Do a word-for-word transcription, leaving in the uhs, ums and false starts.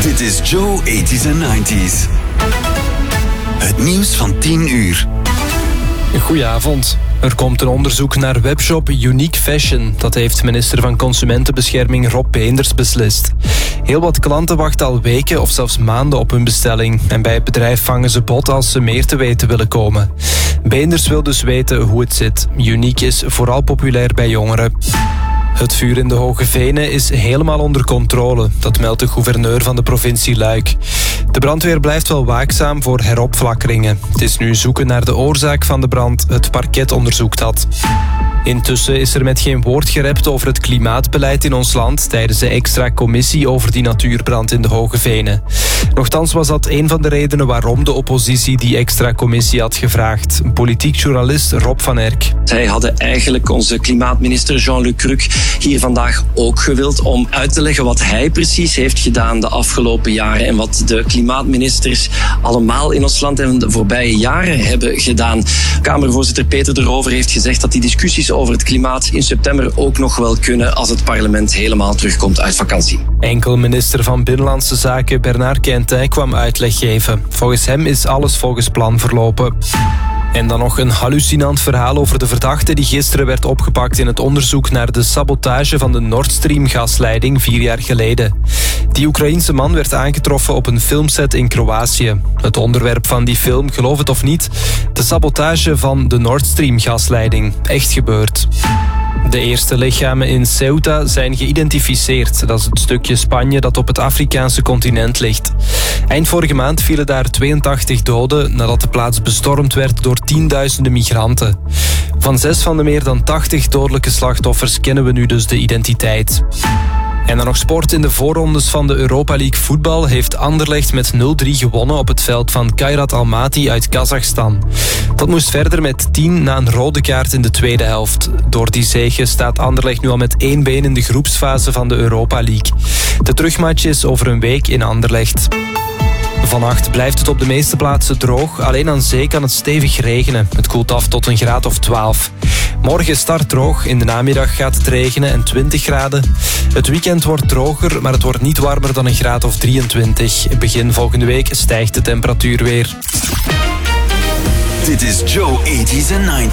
Dit is Joe eighties and nineties. Het nieuws van tien uur. Goedenavond. Er komt een onderzoek naar webshop Unique Fashion. Dat heeft minister van Consumentenbescherming Rob Beenders beslist. Heel wat klanten wachten al weken of zelfs maanden op hun bestelling. En bij het bedrijf vangen ze bot als ze meer te weten willen komen. Beenders wil dus weten hoe het zit. Unique is vooral populair bij jongeren. Het vuur in de Hoge Venen is helemaal onder controle. Dat meldt de gouverneur van de provincie Luik. De brandweer blijft wel waakzaam voor heropflakkeringen. Het is nu zoeken naar de oorzaak van de brand. Het parket onderzoekt dat. Intussen is er met geen woord gerept over het klimaatbeleid in ons land tijdens de extra commissie over die natuurbrand in de Hoge Venen. Nochtans was dat een van de redenen waarom de oppositie die extra commissie had gevraagd. Politiek journalist Rob van Erck. Zij hadden eigenlijk onze klimaatminister Jean-Luc Ruc hier vandaag ook gewild om uit te leggen wat hij precies heeft gedaan de afgelopen jaren en wat de klimaatministers allemaal in ons land in de voorbije jaren hebben gedaan. Kamervoorzitter Peter de Rover heeft gezegd dat die discussies over het klimaat in september ook nog wel kunnen als het parlement helemaal terugkomt uit vakantie. Enkel minister van Binnenlandse Zaken Bernard Quintin kwam uitleg geven. Volgens hem is alles volgens plan verlopen. En dan nog een hallucinant verhaal over de verdachte die gisteren werd opgepakt in het onderzoek naar de sabotage van de Nord Stream gasleiding vier jaar geleden. Die Oekraïense man werd aangetroffen op een filmset in Kroatië. Het onderwerp van die film, geloof het of niet, de sabotage van de Nord Stream gasleiding. Echt gebeurd. De eerste lichamen in Ceuta zijn geïdentificeerd. Dat is het stukje Spanje dat op het Afrikaanse continent ligt. Eind vorige maand vielen daar tweeëntachtig doden nadat de plaats bestormd werd door tienduizenden migranten. Van zes van de meer dan tachtig dodelijke slachtoffers kennen we nu dus de identiteit. En dan nog sport. In de voorrondes van de Europa League voetbal heeft Anderlecht met nul drie gewonnen op het veld van Kairat Almaty uit Kazachstan. Dat moest verder met tien na een rode kaart in de tweede helft. Door die zege staat Anderlecht nu al met één been in de groepsfase van de Europa League. De terugmatch is over een week in Anderlecht. Vannacht blijft het op de meeste plaatsen droog. Alleen aan zee kan het stevig regenen. Het koelt af tot een graad of twaalf. Morgen start droog. In de namiddag gaat het regenen en twintig graden. Het weekend wordt droger, maar het wordt niet warmer dan een graad of drieëntwintig. Begin volgende week stijgt de temperatuur weer. Dit is Joe eighties and nineties.